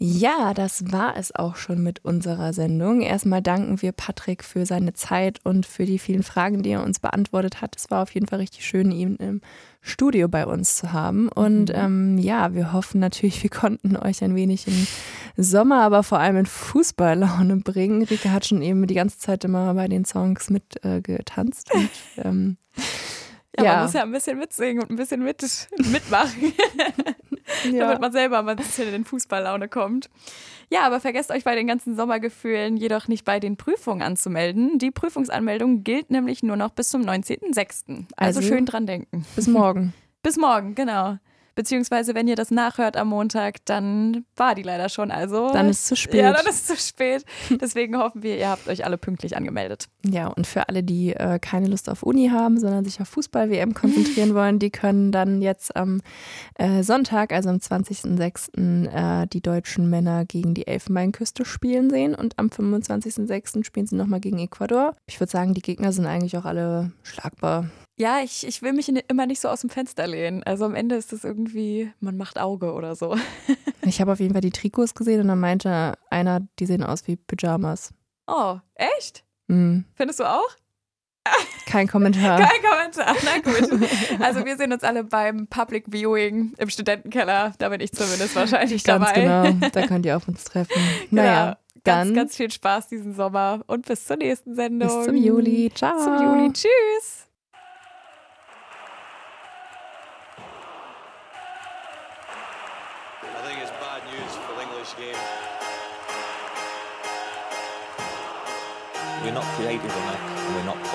Ja, das war es auch schon mit unserer Sendung. Erstmal danken wir Patrick für seine Zeit und für die vielen Fragen, die er uns beantwortet hat. Es war auf jeden Fall richtig schön, ihn im Studio bei uns zu haben. Und wir hoffen natürlich, wir konnten euch ein wenig in Sommer, aber vor allem in Fußballlaune bringen. Rike hat schon eben die ganze Zeit immer bei den Songs mitgetanzt. Man muss ja ein bisschen mitsingen und ein bisschen mitmachen. Damit man selber mal ein bisschen in den Fußballlaune kommt. Ja, aber vergesst euch bei den ganzen Sommergefühlen jedoch nicht bei den Prüfungen anzumelden. Die Prüfungsanmeldung gilt nämlich nur noch bis zum 19.06. Also schön dran denken. Bis morgen. Bis morgen, genau. Beziehungsweise, wenn ihr das nachhört am Montag, dann war die leider schon. Also dann ist es zu spät. Ja, dann ist es zu spät. Deswegen hoffen wir, ihr habt euch alle pünktlich angemeldet. Ja, und für alle, die keine Lust auf Uni haben, sondern sich auf Fußball-WM konzentrieren wollen, die können dann jetzt am Sonntag, also am 20.06. Die deutschen Männer gegen die Elfenbeinküste spielen sehen. Und am 25.06. spielen sie nochmal gegen Ecuador. Ich würde sagen, die Gegner sind eigentlich auch alle schlagbar. Ja, ich will mich immer nicht so aus dem Fenster lehnen. Also am Ende ist das irgendwie, man macht Auge oder so. Ich habe auf jeden Fall die Trikots gesehen und dann meinte einer, die sehen aus wie Pyjamas. Oh, echt? Mhm. Findest du auch? Kein Kommentar. Kein Kommentar, na gut. Also wir sehen uns alle beim Public Viewing im Studentenkeller. Da bin ich zumindest wahrscheinlich dabei. Ganz genau, da könnt ihr auf uns treffen. Naja, dann ganz viel Spaß diesen Sommer und bis zur nächsten Sendung. Bis zum Juli. Ciao. Zum Juli. Tschüss. We're not creative enough, and we're not